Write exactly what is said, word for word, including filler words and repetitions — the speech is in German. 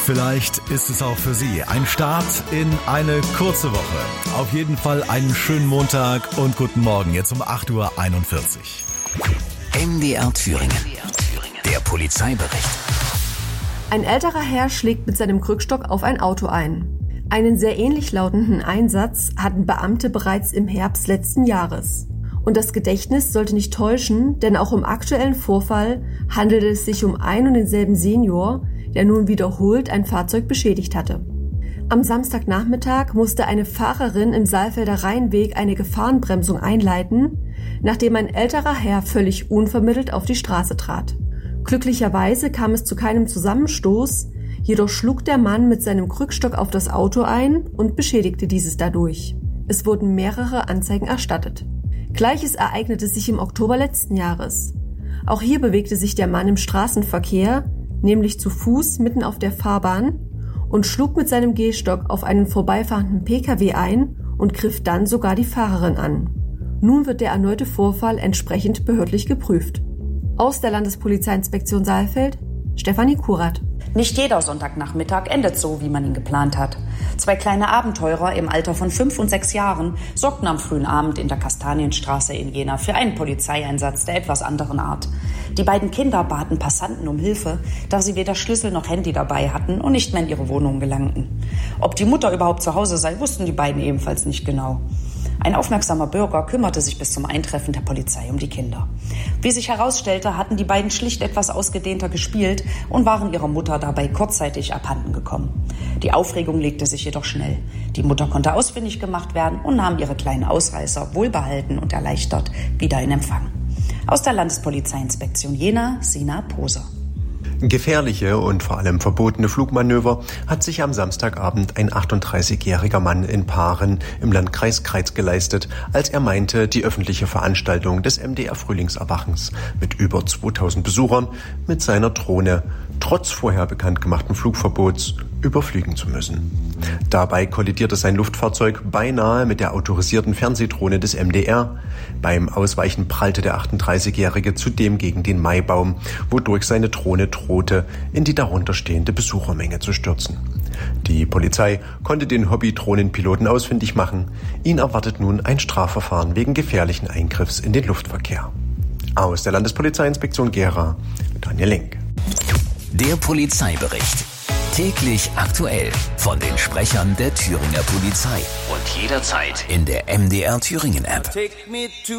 Vielleicht ist es auch für Sie ein Start in eine kurze Woche. Auf jeden Fall einen schönen Montag und guten Morgen, jetzt um acht Uhr einundvierzig. M D R Thüringen. Der Polizeibericht. Ein älterer Herr schlägt mit seinem Krückstock auf ein Auto ein. Einen sehr ähnlich lautenden Einsatz hatten Beamte bereits im Herbst letzten Jahres. Und das Gedächtnis sollte nicht täuschen, denn auch im aktuellen Vorfall handelte es sich um ein und denselben Senior, der nun wiederholt ein Fahrzeug beschädigt hatte. Am Samstagnachmittag musste eine Fahrerin im Saalfelder Rheinweg eine Gefahrenbremsung einleiten, nachdem ein älterer Herr völlig unvermittelt auf die Straße trat. Glücklicherweise kam es zu keinem Zusammenstoß, jedoch schlug der Mann mit seinem Krückstock auf das Auto ein und beschädigte dieses dadurch. Es wurden mehrere Anzeigen erstattet. Gleiches ereignete sich im Oktober letzten Jahres. Auch hier bewegte sich der Mann im Straßenverkehr, nämlich zu Fuß mitten auf der Fahrbahn, und schlug mit seinem Gehstock auf einen vorbeifahrenden Pkw ein und griff dann sogar die Fahrerin an. Nun wird der erneute Vorfall entsprechend behördlich geprüft. Aus der Landespolizeiinspektion Saalfeld, Stefanie Kurat. Nicht jeder Sonntagnachmittag endet so, wie man ihn geplant hat. Zwei kleine Abenteurer im Alter von fünf und sechs Jahren sorgten am frühen Abend in der Kastanienstraße in Jena für einen Polizeieinsatz der etwas anderen Art. Die beiden Kinder baten Passanten um Hilfe, da sie weder Schlüssel noch Handy dabei hatten und nicht mehr in ihre Wohnung gelangten. Ob die Mutter überhaupt zu Hause sei, wussten die beiden ebenfalls nicht genau. Ein aufmerksamer Bürger kümmerte sich bis zum Eintreffen der Polizei um die Kinder. Wie sich herausstellte, hatten die beiden schlicht etwas ausgedehnter gespielt und waren ihrer Mutter dabei kurzzeitig abhanden gekommen. Die Aufregung legte sich jedoch schnell. Die Mutter konnte ausfindig gemacht werden und nahm ihre kleinen Ausreißer wohlbehalten und erleichtert wieder in Empfang. Aus der Landespolizeiinspektion Jena, Sina Poser. Gefährliche und vor allem verbotene Flugmanöver hat sich am Samstagabend ein achtunddreißigjähriger Mann in Paaren im Landkreis Kreiz geleistet, als er meinte, die öffentliche Veranstaltung des M D R Frühlingserwachens mit über zweitausend Besuchern mit seiner Drohne trotz vorher bekannt gemachten Flugverbots überfliegen zu müssen. Dabei kollidierte sein Luftfahrzeug beinahe mit der autorisierten Fernsehdrohne des M D R. Beim Ausweichen prallte der achtunddreißigjährige zudem gegen den Maibaum, wodurch seine Drohne drohte, in die darunter stehende Besuchermenge zu stürzen. Die Polizei konnte den Hobby-Drohnenpiloten ausfindig machen. Ihn erwartet nun ein Strafverfahren wegen gefährlichen Eingriffs in den Luftverkehr. Aus der Landespolizeiinspektion Gera, Daniel Link. Der Polizeibericht. Täglich aktuell von den Sprechern der Thüringer Polizei und jederzeit in der M D R Thüringen App.